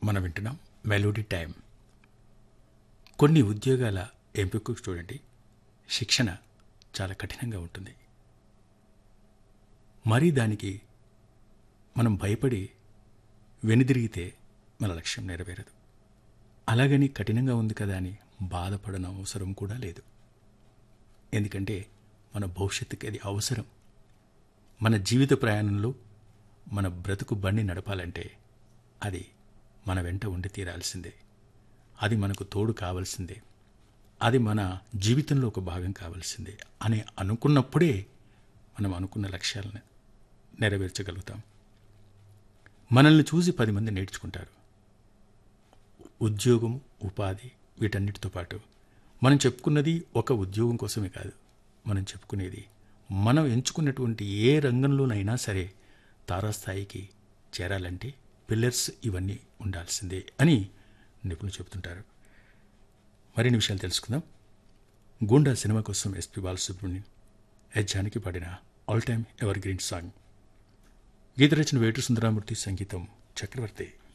మనం వింటున్నాం melody time. కొన్ని ఉద్యోగాల ఎంపికకు చూడండి, శిక్షణ చాలా కఠినంగా ఉంటుంది. మరీ దానికి మనం భయపడి వెనుదిరిగితే మన లక్ష్యం నెరవేరదు. అలాగని కఠినంగా ఉంది కదా అని బాధపడన అవసరం కూడా లేదు. ఎందుకంటే మన భవిష్యత్తుకి అది అవసరం. మన జీవిత ప్రయాణంలో మన బ్రతుకు బండి నడపాలంటే అది మన వెంట ఉండి తీరాల్సిందే. అది మనకు తోడు కావాల్సిందే. అది మన జీవితంలో ఒక భాగం కావాల్సిందే అని అనుకున్నప్పుడే మనం అనుకున్న లక్ష్యాలను నెరవేర్చగలుగుతాం. మనల్ని చూసి 10 మంది నేర్చుకుంటారు. ఉద్యోగం, ఉపాధి వీటన్నిటితో పాటు మనం చెప్పుకున్నది ఒక ఉద్యోగం కోసమే కాదు. మనం చెప్పుకునేది మనం ఎంచుకున్నటువంటి ఏ రంగంలోనైనా సరే తారాస్థాయికి చేరాలంటే పిల్లర్స్ ఇవన్నీ ఉండాల్సిందే అని నిపుణులు చెబుతుంటారు. మరిన్ని విషయాలు తెలుసుకుందాం. గూండా సినిమా కోసం ఎస్పి బాలసుబ్రహ్మణ్యం, ఎస్ జానకి పాడిన all time ever green song. గీత రచన వేటు సుందరామూర్తి, సంగీతం చక్రవర్తి.